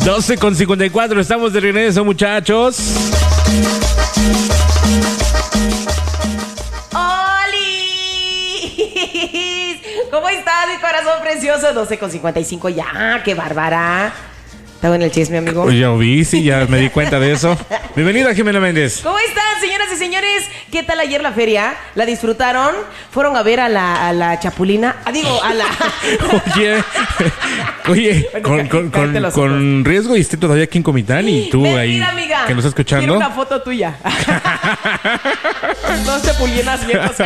12:54, estamos de regreso, muchachos. ¡Oli! ¿Cómo estás, mi corazón precioso? 12:55 ya, qué bárbara. ¿Está bueno el chisme, amigo? Pues ya vi, sí, ya me di cuenta de eso. Bienvenida, Jimena Méndez. ¿Cómo están, señoras y señores? ¿Qué tal ayer la feria? ¿La disfrutaron? ¿Fueron a ver a la Chapulina? A la... Oye, con riesgo y estoy todavía aquí en Comitán y tú mentira, ahí, amiga, que nos estás escuchando. quiero una foto tuya. Dos chapulinas viejos.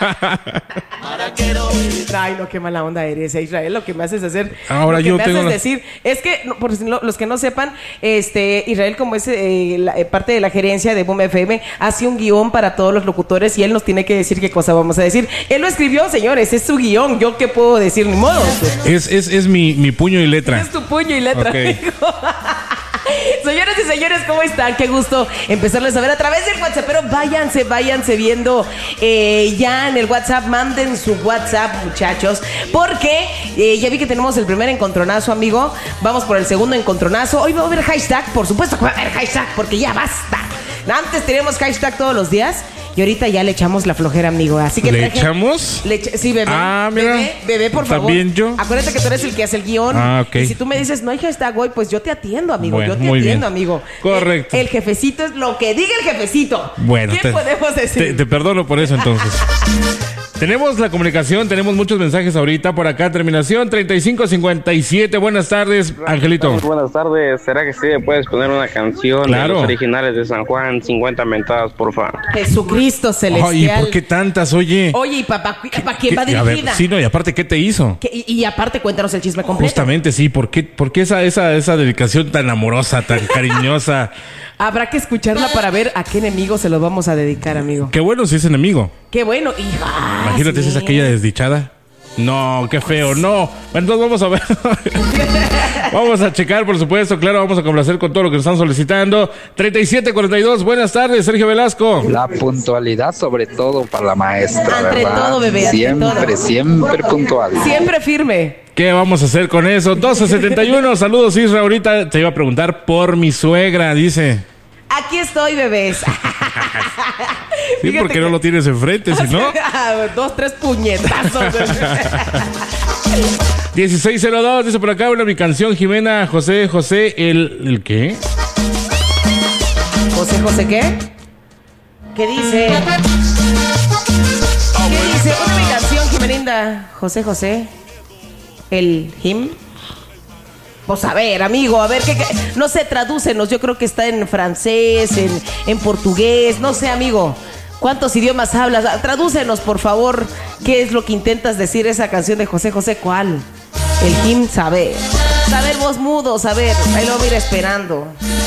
Ay, no, qué mala onda eres, Israel. Lo que me haces hacer... Ahora yo tengo... decir, es que, por los que no sepan, Israel, como es parte de la gerencia de Boom FM, hace un guión para todos los locutores y él nos tiene que decir qué cosa vamos a decir. Él lo escribió, señores, es su guión. ¿Yo qué puedo decir? Ni modo. Es mi puño y letra. Es tu puño y letra, okay. Amigo. Señoras y señores, ¿cómo están? Qué gusto empezarles a ver a través del WhatsApp. Pero váyanse viendo ya en el WhatsApp. Manden su WhatsApp, muchachos, porque ya vi que tenemos el primer encontronazo, amigo. Vamos por el segundo encontronazo. Hoy va a haber hashtag, por supuesto que va a haber hashtag, porque ya basta. Antes teníamos hashtag todos los días y ahorita ya le echamos la flojera, amigo. Así que ¿Le echamos? Sí, bebé. Ah, mira. Bebé, por favor. ¿También yo? Acuérdate que tú eres el que hace el guión. Ah, ok. Y si tú me dices, no hay hashtag hoy, pues yo te atiendo, amigo. Bueno, yo te muy atiendo, bien. amigo. Correcto. El jefecito es lo que diga el jefecito. Bueno, ¿Qué podemos decir? Te perdono por eso, entonces. Tenemos la comunicación, tenemos muchos mensajes ahorita por acá. Terminación 3557. Buenas tardes, Angelito. Buenas tardes. ¿Será que sí me puedes poner una canción Claro. de los originales de San Juan? 50 mentadas, porfa. Jesucristo celestial. Ay, ¿y por qué tantas? Oye. Oye, ¿y para quién va A dirigida? ver, sí, no, y aparte, ¿qué te hizo? Y aparte, cuéntanos el chisme completo. Justamente, sí. ¿Por qué esa dedicación tan amorosa, tan cariñosa? Habrá que escucharla para ver a qué enemigo se lo vamos a dedicar, amigo. Qué bueno si es enemigo. Qué bueno, hija. Imagínate si es aquella desdichada. No, qué feo, no. Bueno, entonces vamos a ver. Vamos a checar, por supuesto, claro, vamos a complacer con todo lo que nos están solicitando. 3742, buenas tardes, Sergio Velasco. La puntualidad, sobre todo para la maestra, Ante ¿verdad? todo, bebé, ante Siempre puntual. Siempre firme. ¿Qué vamos a hacer con eso? 1271, saludos, Isra. Ahorita te iba a preguntar por mi suegra, dice. Aquí estoy, bebés. Sí, porque no lo tienes enfrente, si no. 2, 3 puñetazos. 1602, dice por acá, mi canción, Jimena, José, ¿el qué? ¿José qué? ¿Qué dice? ¿Qué dice? Una mi canción, Jimeninda. José, el him. Pues a ver, amigo, a ver, ¿qué? No sé, tradúcenos. Yo creo que está en francés, en portugués, no sé, amigo. ¿Cuántos idiomas hablas? Tradúcenos, por favor, ¿qué es lo que intentas decir esa canción de José? ¿Cuál? El him, saber. Saber, vos mudos, a ver, ahí lo voy a ir esperando.